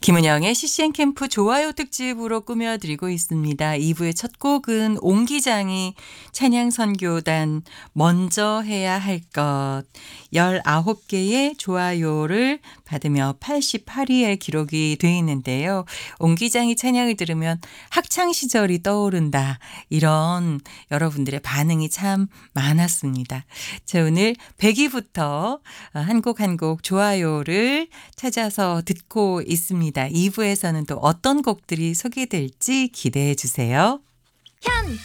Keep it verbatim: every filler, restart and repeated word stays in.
김은영의 씨씨엔 캠프 좋아요 특집으로 꾸며드리고 있습니다. 이 부의 첫 곡은 옹기장이 찬양 선교단 먼저 해야 할 것 열아홉 개의 좋아요를 받으며 팔십팔 위의 기록이 돼 있는데요. 옹기장이 찬양을 들으면 학창 시절이 떠오른다. 이런 여러분들의 반응이 참 많았습니다. 자, 오늘 백 위부터 한 곡 한 곡 좋아요를 찾아서 듣고 있습니다. 이 부에서는 또 어떤 곡들이 소개될지 기대해 주세요. 현